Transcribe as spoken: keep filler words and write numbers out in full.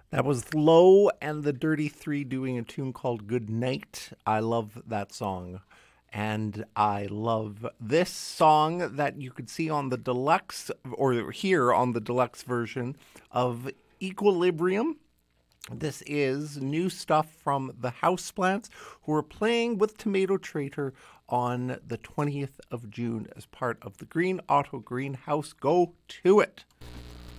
That was Low and the Dirty Three doing a tune called Good Night. I love that song. And I love this song that you could see on the deluxe, or here on the deluxe version of Equilibrium. This is new stuff from the Houseplants, who are playing with Tomato Traitor on the twentieth of June as part of the Green Auto Greenhouse. Go to it.